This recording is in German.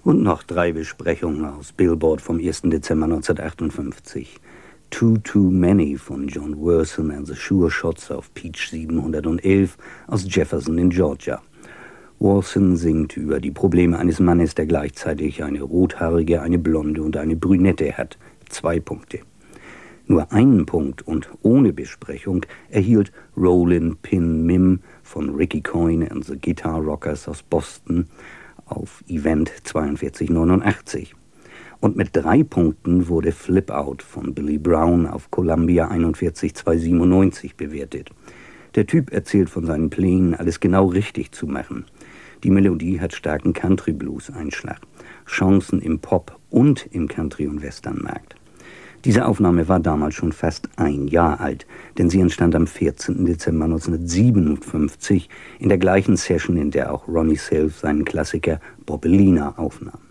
Und noch 3 Besprechungen aus Billboard vom 1. Dezember 1958. Too Many von John Worson and the Sure Shots auf Peach 711 aus Jefferson in Georgia. Worson singt über die Probleme eines Mannes, der gleichzeitig eine rothaarige, eine blonde und eine brünette hat. 2 Punkte. Nur 1 Punkt und ohne Besprechung erhielt Rollin' Pin Mim von Ricky Coyne and the Guitar Rockers aus Boston auf Event 4289. Und mit 3 Punkten wurde Flip Out von Billy Brown auf Columbia 41297 bewertet. Der Typ erzählt von seinen Plänen, alles genau richtig zu machen. Die Melodie hat starken Country-Blues-Einschlag, Chancen im Pop und im Country- und Westernmarkt. Diese Aufnahme war damals schon fast 1 Jahr alt, denn sie entstand am 14. Dezember 1957 in der gleichen Session, in der auch Ronnie Self seinen Klassiker Bobelina aufnahm.